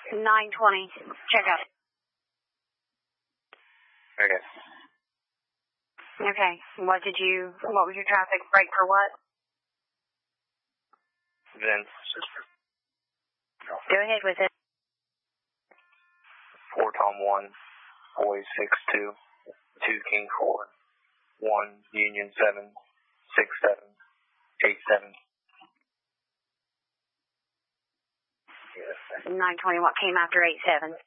920. Check out. Okay. Okay. What was your traffic break for what? Vince. Go ahead with it. 4 Tom 1, Boy 6 2, 2 King 4, 1 Union 7, 6 7, 8 7. 920. What came after 8-7?